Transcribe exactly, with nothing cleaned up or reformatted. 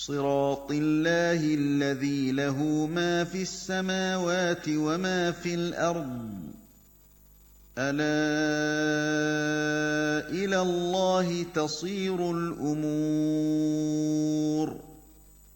صِرَاطِ اللَّهِ الَّذِي لَهُ مَا فِي السَّمَاوَاتِ وَمَا فِي الْأَرْضِ ۗ أَلَا إِلَى اللَّهِ تَصِيرُ الْأُمُورُ